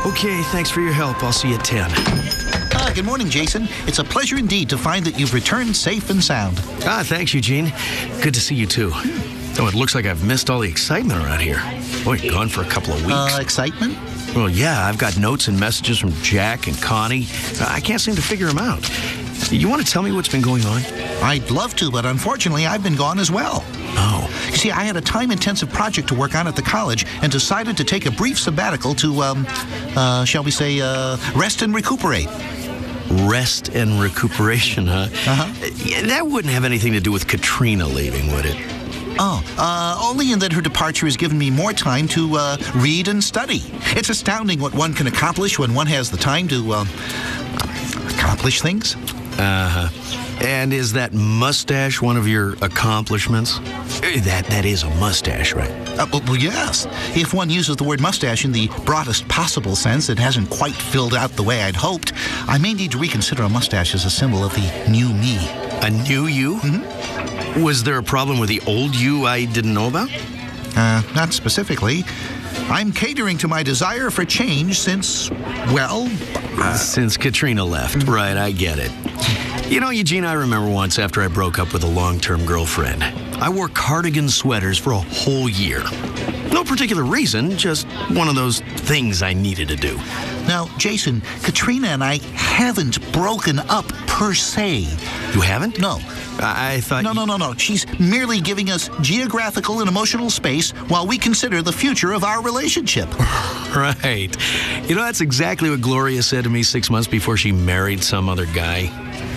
Okay, thanks for your help. I'll see you at 10. Good morning, Jason. It's a pleasure indeed to find that you've returned safe and sound. Thanks, Eugene. Good to see you, too. Oh, it looks like I've missed all the excitement around here. Boy, gone for a couple of weeks. Excitement? Well, yeah, I've got notes and messages from Jack and Connie. I can't seem to figure them out. You want to tell me what's been going on? I'd love to, but unfortunately, I've been gone as well. Oh. You see, I had a time-intensive project to work on at the college and decided to take a brief sabbatical to, shall we say, rest and recuperate. Rest and recuperation, huh? Uh-huh. That wouldn't have anything to do with Katrina leaving, would it? Only in that her departure has given me more time to read and study. It's astounding what one can accomplish when one has the time to accomplish things. Uh-huh. And is that mustache one of your accomplishments? That is a mustache, right? Well, yes. If one uses the word mustache in the broadest possible sense, it hasn't quite filled out the way I'd hoped. I may need to reconsider a mustache as a symbol of the new me. A new you? Mm-hmm. Was there a problem with the old you I didn't know about? Not specifically. I'm catering to my desire for change since, well... Since Katrina left. Mm-hmm. Right, I get it. You know, Eugene, I remember once after I broke up with a long-term girlfriend, I wore cardigan sweaters for a whole year. No particular reason, just one of those things I needed to do. Now, Jason, Katrina and I haven't broken up per se. You haven't? No. I thought... No. She's merely giving us geographical and emotional space while we consider the future of our relationship. Right. You know, that's exactly what Gloria said to me 6 months before she married some other guy.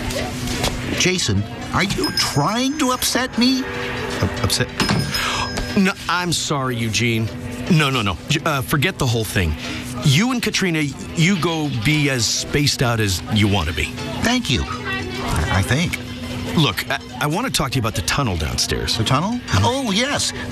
Jason, are you trying to upset me? Upset? No, I'm sorry, Eugene. No. Forget the whole thing. You and Katrina, you go be as spaced out as you want to be. Thank you. I think. Look, I want to talk to you about the tunnel downstairs. The tunnel? Oh, yes.